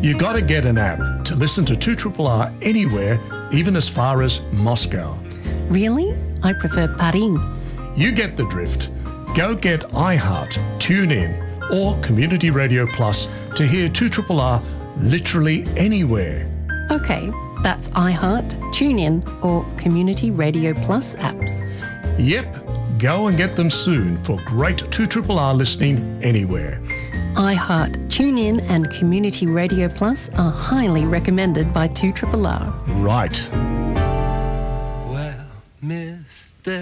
You got to get an app to listen to 2RRR anywhere, even as far as Moscow. Really? I prefer Paris. You get the drift. Go get iHeart, TuneIn or Community Radio Plus to hear 2RRR literally anywhere. Okay, that's iHeart, TuneIn or Community Radio Plus apps. Yep, go and get them soon for great 2RRR listening anywhere. iHeart, TuneIn and Community Radio Plus are highly recommended by 2RRR. Right. Well, Mr.